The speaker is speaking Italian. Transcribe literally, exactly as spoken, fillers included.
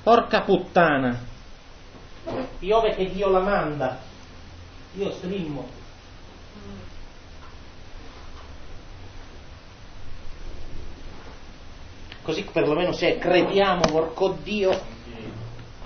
Porca puttana, piove che Dio la manda, io strimmo. Così perlomeno se crediamo, porco Dio,